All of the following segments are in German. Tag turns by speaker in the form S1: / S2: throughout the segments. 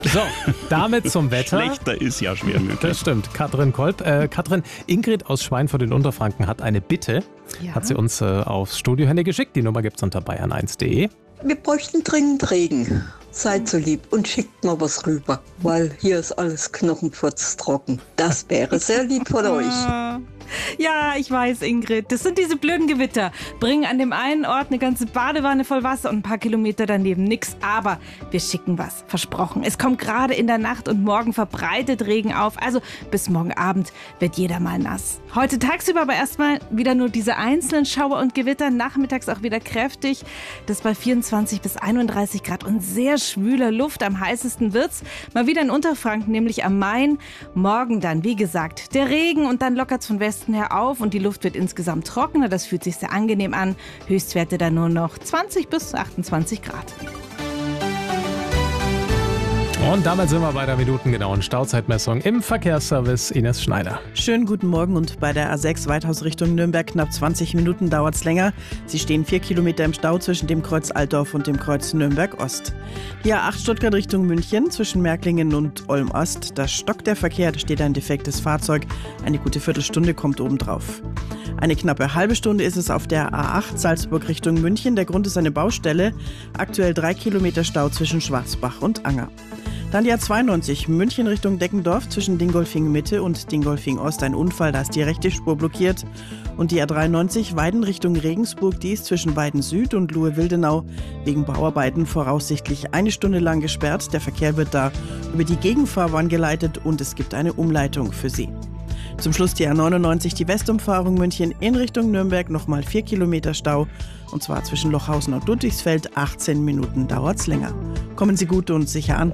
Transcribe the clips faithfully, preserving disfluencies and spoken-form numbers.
S1: So, damit zum Wetter.
S2: Schlechter ist ja schwer möglich.
S1: Das stimmt. Katrin Kolb. Äh, Katrin, Ingrid aus Schweinfurt in Unterfranken hat eine Bitte.
S3: Ja.
S1: Hat sie uns äh, aufs Studiohandy geschickt. Die Nummer gibt's unter bayern eins punkt de.
S4: Wir bräuchten dringend Regen. Seid so lieb und schickt mal was rüber, weil hier ist alles knochenfurztrocken. Das wäre sehr lieb von euch.
S3: Ja, ich weiß, Ingrid. Das sind diese blöden Gewitter. Bringen an dem einen Ort eine ganze Badewanne voll Wasser und ein paar Kilometer daneben nix. Aber wir schicken was. Versprochen. Es kommt gerade in der Nacht und morgen verbreitet Regen auf. Also bis morgen Abend wird jeder mal nass. Heute tagsüber aber erstmal wieder nur diese einzelnen Schauer und Gewitter. Nachmittags auch wieder kräftig. Das bei vierundzwanzig bis einunddreißig Grad und sehr schwüler Luft. Am heißesten wird's mal wieder in Unterfranken, nämlich am Main. Morgen dann, wie gesagt, der Regen und dann lockert's von Westen her auf und die Luft wird insgesamt trockener. Das fühlt sich sehr angenehm an. Höchstwerte dann nur noch zwanzig bis achtundzwanzig Grad.
S1: Und damit sind wir bei der minutengenauen Stauzeitmessung im Verkehrsservice. Ines Schneider.
S5: Schönen guten Morgen und bei der A sechs Weithaus Richtung Nürnberg knapp zwanzig Minuten dauert es länger. Sie stehen vier Kilometer im Stau zwischen dem Kreuz Altdorf und dem Kreuz Nürnberg Ost. Die A acht Stuttgart Richtung München zwischen Märklingen und Olm Ost. Da stockt der Verkehr, da steht ein defektes Fahrzeug. Eine gute Viertelstunde kommt obendrauf. Eine knappe halbe Stunde ist es auf der A acht Salzburg Richtung München. Der Grund ist eine Baustelle. Aktuell drei Kilometer Stau zwischen Schwarzbach und Anger. Dann die A zweiundneunzig München Richtung Deckendorf zwischen Dingolfing Mitte und Dingolfing Ost. Ein Unfall, da ist die rechte Spur blockiert. Und die A dreiundneunzig Weiden Richtung Regensburg, die ist zwischen Weiden Süd und Luhe-Wildenau wegen Bauarbeiten voraussichtlich eine Stunde lang gesperrt. Der Verkehr wird da über die Gegenfahrbahn geleitet und es gibt eine Umleitung für Sie. Zum Schluss die A neunundneunzig, die Westumfahrung München in Richtung Nürnberg, nochmal vier Kilometer Stau. Und zwar zwischen Lochhausen und Ludwigsfeld, achtzehn Minuten dauert's länger. Kommen Sie gut und sicher an.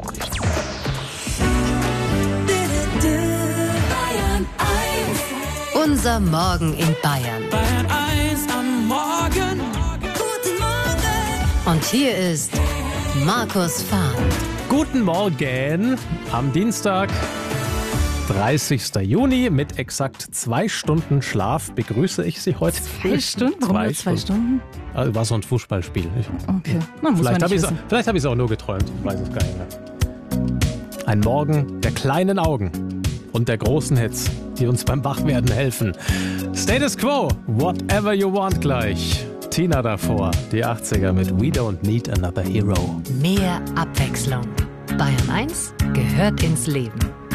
S6: Unser Morgen in Bayern.
S7: Bayern eins am Morgen. Guten Morgen.
S6: Und hier ist Markus Fahr.
S1: Guten Morgen am Dienstag, dreißigsten Juni. Mit exakt zwei Stunden Schlaf begrüße ich Sie heute.
S3: Zwei Stunden? Warum
S1: Zwei
S3: nur zwei Stunden?
S1: Also war so ein Fußballspiel. Ich,
S3: Okay, man muss
S1: vielleicht
S3: man
S1: habe ich
S3: nicht
S1: es vielleicht hab ich's auch nur geträumt. Ich weiß es gar nicht mehr. Ein Morgen der kleinen Augen und der großen Hits, die uns beim Wachwerden helfen. Status Quo, Whatever You Want gleich. Tina davor, die achtziger mit We Don't Need Another Hero.
S6: Mehr Abwechslung. Bayern eins gehört ins Leben.